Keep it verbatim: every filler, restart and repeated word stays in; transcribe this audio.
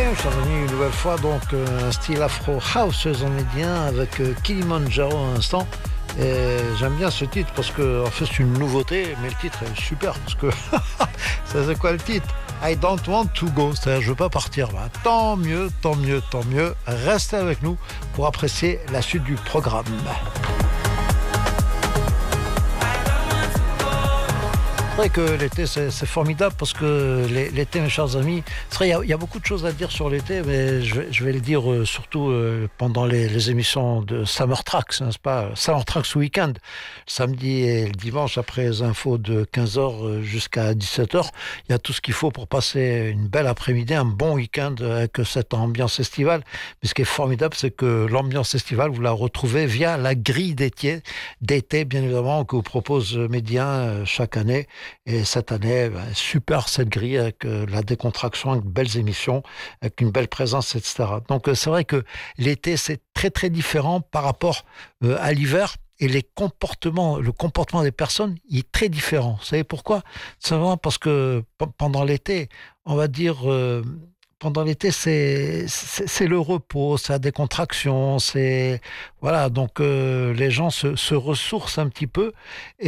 chers amis, une nouvelle fois, donc euh, un style afro house onédien avec euh, Kilimanjaro à l'instant. Et j'aime bien ce titre parce que en fait c'est une nouveauté, mais le titre est super parce que ça c'est quoi le titre? I don't want to go, c'est-à-dire je veux pas partir. Ben, tant mieux, tant mieux, tant mieux. Restez avec nous pour apprécier la suite du programme. C'est vrai que l'été c'est, c'est formidable parce que l'été, mes chers amis, c'est vrai, il y, a, il y a beaucoup de choses à dire sur l'été, mais je vais, je vais les dire euh, surtout euh, pendant les, les émissions de Summer Tracks, n'est-ce pas? Summer Tracks Weekend, samedi et le dimanche après les infos de quinze heures jusqu'à dix-sept heures. Il y a tout ce qu'il faut pour passer une belle après-midi, un bon week-end avec cette ambiance estivale. Mais ce qui est formidable, c'est que l'ambiance estivale, vous la retrouvez via la grille d'été, d'été bien évidemment, que vous propose Média chaque année. Et cette année, ben, super cette grille avec euh, la décontraction, avec de belles émissions, avec une belle présence, et cetera. Donc euh, c'est vrai que l'été, c'est très très différent par rapport euh, à l'hiver. Et les comportements, le comportement des personnes, il est très différent. Vous savez pourquoi? C'est vraiment parce que p- pendant l'été, on va dire... euh, pendant l'été, c'est, c'est, c'est le repos, c'est la décontraction, c'est... Voilà, donc euh, les gens se, se ressourcent un petit peu.